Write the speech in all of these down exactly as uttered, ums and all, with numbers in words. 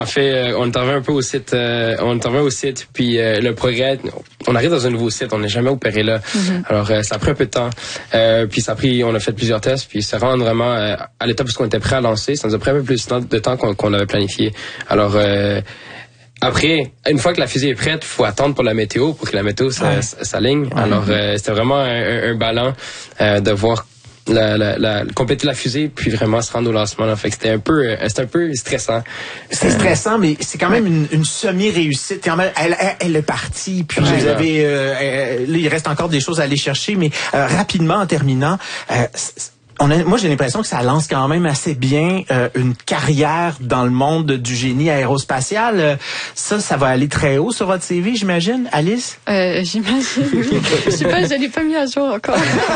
En fait, on est arrivé un peu au site, euh, on est arrivé au site, puis euh, le progrès, on arrive dans un nouveau site, on n'est jamais opéré là. Mm-hmm. Alors, euh, ça a pris un peu de temps. Euh, puis ça a pris, on a fait plusieurs tests, puis ça rend vraiment euh, à l'étape où on était prêt à lancer, ça nous a pris un peu plus de temps qu'on, qu'on avait planifié. Alors, euh, après, une fois que la fusée est prête, il faut attendre pour la météo, pour que la météo ça, ça, s'aligne. Ouais. Alors, euh, c'était vraiment un, un ballon euh, de voir La, la, la, compléter la fusée puis vraiment se rendre au lancement là. Fait que c'était un peu euh, c'était un peu stressant. C'est stressant, mais c'est quand même une, une semi-réussite. Elle, elle, elle est partie, puis ouais, vous avez euh, euh, là, il reste encore des choses à aller chercher, mais euh, rapidement en terminant, euh, on a, moi j'ai l'impression que ça lance quand même assez bien euh, une carrière dans le monde du génie aérospatial. Euh, ça, ça va aller très haut sur votre C V, j'imagine, Alice? Euh, j'imagine, oui. Je sais pas, je l'ai pas mis à jour encore.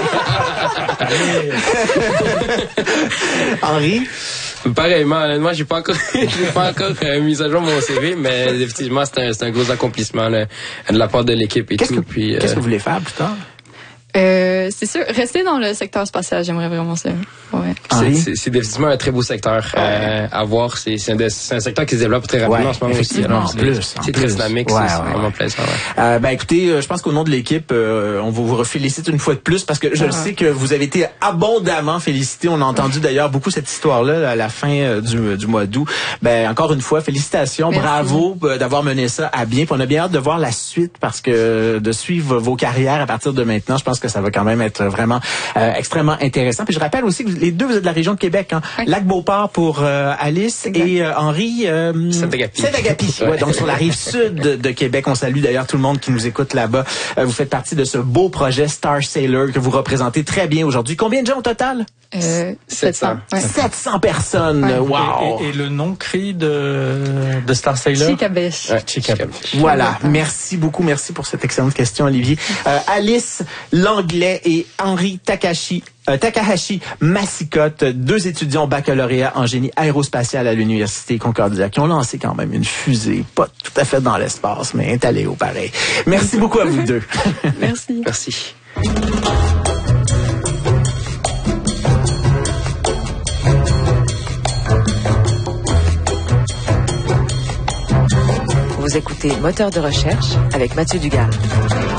Henri? Pareillement, honnêtement, j'ai pas encore, j'ai pas encore euh, mis à jour mon C V, mais effectivement, c'est un, c'est un gros accomplissement là, de la part de l'équipe et qu'est-ce tout. Que, puis, qu'est-ce euh, que vous voulez faire plus tard? Euh, c'est sûr, rester dans le secteur spatial, j'aimerais vraiment ça. Ouais. C'est, c'est, c'est définitivement un très beau secteur euh, à voir. C'est, c'est, un, c'est un secteur qui se développe très rapidement ouais, en ce moment aussi. Alors, en c'est, plus, c'est en très plus. dynamique, ouais, c'est, ouais, c'est vraiment ouais. plaisant. Ouais. Euh, ben écoutez, je pense qu'au nom de l'équipe, euh, on vous félicite une fois de plus parce que je ouais. sais que vous avez été abondamment félicités. On a entendu d'ailleurs beaucoup cette histoire-là à la fin euh, du, du mois d'août. Ben encore une fois, félicitations, merci. Bravo euh, d'avoir mené ça à bien. Puis on a bien hâte de voir la suite parce que de suivre vos carrières à partir de maintenant, je pense que ça va quand même être vraiment euh, extrêmement intéressant. Puis je rappelle aussi que les deux, vous êtes de la région de Québec. Hein? Oui. Lac-Beauport pour euh, Alice exact. Et euh, Henri. Euh, Saint-Agapi. Saint-Agapi. Ouais, donc sur la rive sud de, de Québec. On salue d'ailleurs tout le monde qui nous écoute là-bas. Euh, vous faites partie de ce beau projet Star Sailor que vous représentez très bien aujourd'hui. Combien de gens au total? Euh, sept cents. Ouais. sept cents personnes. Ouais. Wow. Et, et, et le nom cri de, de Star Sailor? Chikabesh. Ouais, Chikabesh. Voilà. Merci beaucoup. Merci pour cette excellente question, Olivier. Euh, Alice Langlais et Henri Takashi. Euh, Takahashi Massikotte, deux étudiants baccalauréat en génie aérospatial à l'Université Concordia, qui ont lancé quand même une fusée, pas tout à fait dans l'espace, mais est allé au pareil. Merci beaucoup à vous deux. Merci. Merci. Vous écoutez Moteur de recherche avec Mathieu Dugas.